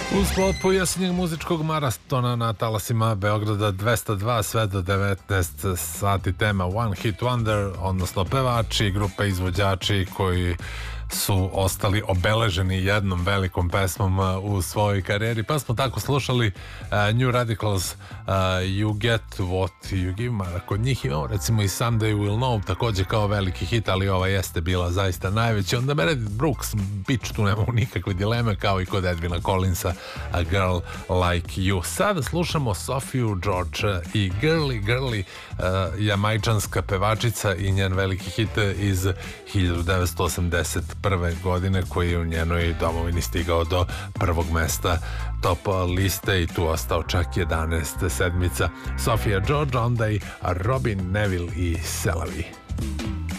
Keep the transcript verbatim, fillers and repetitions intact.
U sklopu jesenjeg muzičkog maratona na talasima Beograda dvesta dva sve do devetnaest sati tema One Hit Wonder, odnosno pevači, grupe izvođači koji su ostali obeleženi jednom velikom pesmom u svojoj karijeri, pa smo tako slušali uh, New Radicals, uh, You Get What You Give, mada kod njih imamo recimo i Someday We'll Know takođe kao veliki hit, ali ova jeste bila zaista najveća. Onda Meredith Brooks, bić tu nemamo nikakve dileme, kao i kod Edwina Collinsa, A Girl Like You. Sada slušamo Sofiju George i Girly Girly, uh, jamajčanska pevačica i njen veliki hit iz hiljadu devetsto osamdeset prve godine koji je u njenoj domovini stigao do prvog mesta top liste i tu ostao čak jedanaest sedmica. Sofija George, onda i Robin Neville i Selavi.